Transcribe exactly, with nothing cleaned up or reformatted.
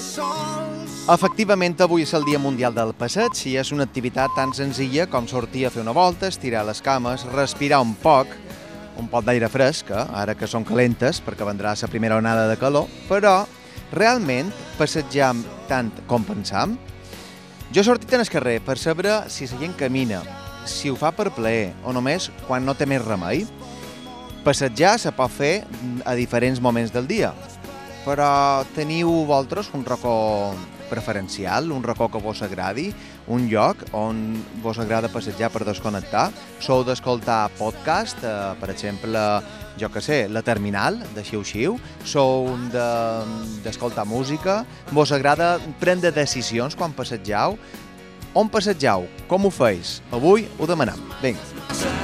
Efectivament, avui és el Dia Mundial del Passeig i és una activitat tan senzilla com sortir a fer una volta, estirar les cames, respirar un poc, un pot d'aire fresc, eh? Ara que són calentes, perquè vendrà la primera onada de calor, però realment passegem tant com pensam. Jo he sortit en el carrer per saber si la gent camina, si ho fa per plaer o només quan no té més remei. Passejar se pot fer a diferents moments del dia, però teniu vosaltres un racó preferencial, un racó que vos agradi, un lloc on vos agrada passejar per desconnectar? Sou d'escoltar podcast, eh, per exemple, jo que sé, La Terminal, de Xiu-Xiu? Sou d'escoltar música? Vos agrada prendre decisions quan passegeu? On passegeu? Com ho feis? Avui ho demanem. Vinga.